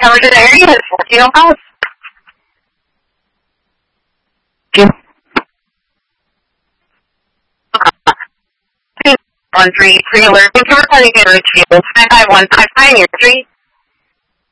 coverage area is 14 miles. 213 pre-alert. Thank you for calling Ridgefield. 55155 Pioneer Street.